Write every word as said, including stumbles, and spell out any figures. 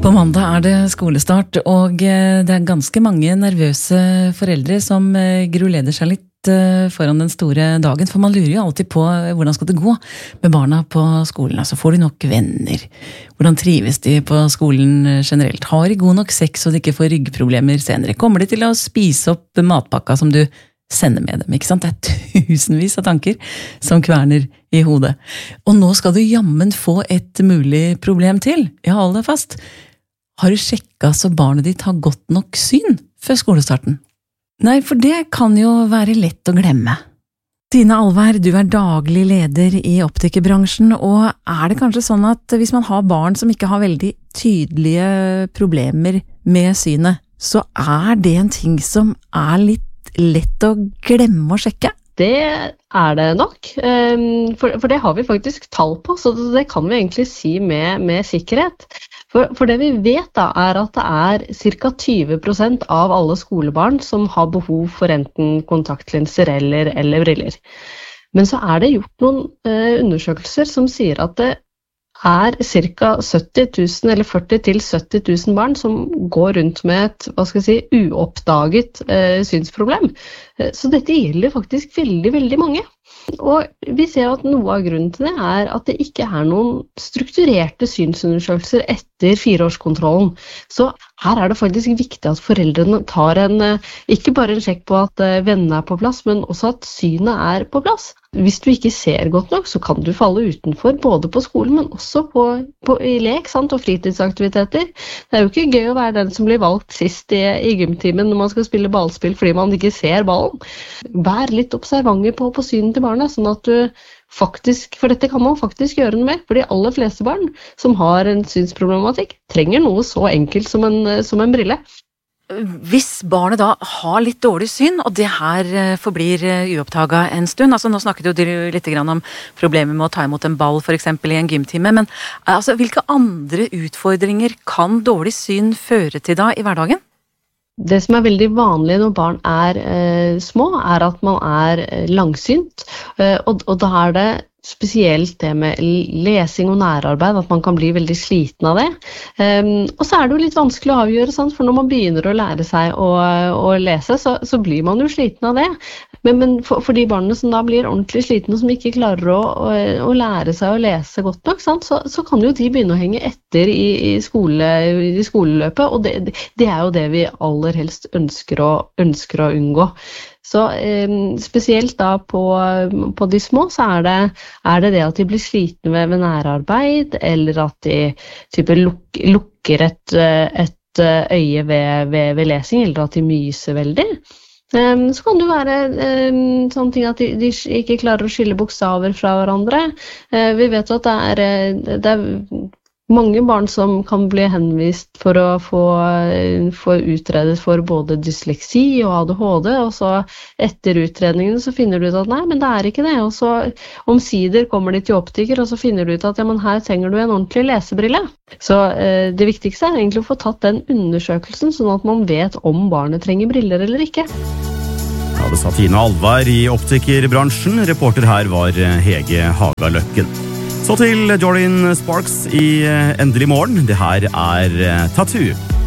På mandag er det skolestart, og det er ganske mange nervøse foreldre som gruleder seg litt foran den store dagen, for man lurer jo alltid på hvordan skal det gå med barna på skolen. Altså, får de nok venner? Hvordan trives de på skolen generelt? Har de god nok sex så de ikke får ryggproblemer senere? Kommer de til å spise opp matpakka som du sender med dem, ikke sant? Det er tusenvis av tanker som kverner i hodet. Og nå skal du jammen få et mulig problem til. Ja, hold deg fast. Har du sjekket så barnet ditt har godt nok syn før skolestarten? Nei, for det kan jo være lett å glemme. Tine Alvær, du er daglig leder i optikerbransjen, og er det kanskje sånn at hvis man har barn som ikke har veldig tydelige problemer med synet, så er det en ting som er litt lett å glemme å sjekke? Det er det nok, for, for det har vi faktisk tall på, så det kan vi egentlig si med, med sikkerhet. For, for det vi vet da, er at det er ca. tjue prosent av alle skolebarn som har behov for enten kontaktlinser eller, eller briller. Men så er det gjort noen eh, undersøkelser som sier at det er ca. sytti tusen eller førti til sytti tusen barn som går rundt med et, hva skal jeg si, uoppdaget eh, synsproblem. Så dette gjelder faktisk veldig, veldig mange. Og vi ser at noe av grunnen til det er at det ikke er noen strukturerte synsundersøkelser etter fireårskontrollen. Så her er det faktisk viktig at foreldrene tar en, ikke bare en sjekk på at vennene er på plass, men også at synet er på plass. Hvis du ikke ser godt nok, så kan du falle utenfor, både på skolen, men også på, på, i lek, sant, og fritidsaktiviteter. Det er jo ikke gøy å være den som blir valgt sist i, i gymtimen når man skal spille ballspill fordi man ikke ser ballen. Vær litt observante på, på synet til barnet, sånn at du faktisk, for dette kan man faktisk gjøre noe med, for de aller fleste barn som har en synsproblematikk trenger noe så enkelt som en, som en brille. Hvis barnet da har litt dårlig syn, og det her forblir uoppdaget en stund, altså nå snakket jo du litt om problemer med å ta imot en ball for eksempel i en gymtime, men altså, hvilke andre utfordringer kan dårlig syn føre til da i hverdagen? Det som er veldig vanlig når barn er eh, små, er at man er langsynt, eh, og, og da er det spesielt det med lesing og nærarbeid, at man kan bli veldig sliten av det. Um, og så er det jo litt vanskelig å avgjøre, sant? For når man begynner å lære seg å, å lese, så, så blir man jo sliten av det. Men, men for, for de barna som da blir ordentlig slitne, og som ikke klarer å, å, å lære seg å lese godt nok, sant? Så, så kan jo de begynne å henge etter i, i, skole, i skoleløpet, og det, det er jo det vi aller helst ønsker å, ønsker å unngå. Så eh, spesielt da på, på de små så er det, er det det at de blir slitne ved, ved nærarbeid, eller at de type luk, lukker et, et øye ved, ved, ved lesing, eller at de myser veldig. Um, så kan det være um, sånne ting at de, de ikke klarer å skille bokstaver fra hverandre. Uh, vi vet at det er, det er mange barn som kan bli henvist for å få, få utredet for både dysleksi og A D H D, og så etter utredningen så finner du ut at nei, men det er ikke det, og så omsider kommer de til optiker, og så finner du ut at ja, men her trenger du en ordentlig lesebrille. Så eh, det viktigste er egentlig å få tatt den undersøkelsen, sånn at man vet om barnet trenger briller eller ikke. Ja, det sa Tine Alvær i optikerbransjen. Reporter her var Hege Hagaløkken. Så til Jordan Sparks i Endelig morgen. Det her er Tattoo.